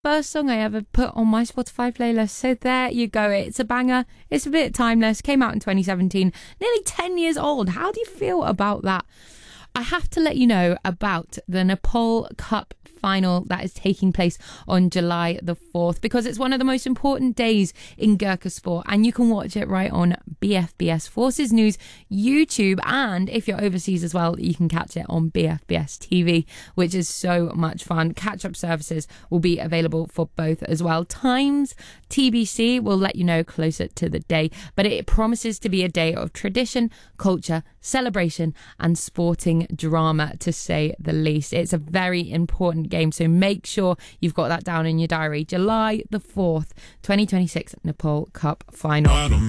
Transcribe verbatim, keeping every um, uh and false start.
first song I ever put on my Spotify playlist. So there you go. It's a banger. It's a bit timeless. Came out in twenty seventeen. Nearly ten years old. How do you feel about that? I have to let you know about the Nepal Cup final that is taking place on July the fourth, because it's one of the most important days in Gurkha sport, and you can watch it right on B F B S Forces News YouTube, and if you're overseas as well, you can catch it on B F B S T V, which is so much fun. Catch-up services will be available for both as well. Times T B C will let you know closer to the day, but it promises to be a day of tradition, culture, celebration and sporting drama, to say the least. It's a very important game, so make sure you've got that down in your diary. July the fourth, twenty twenty-six Nepal Cup final.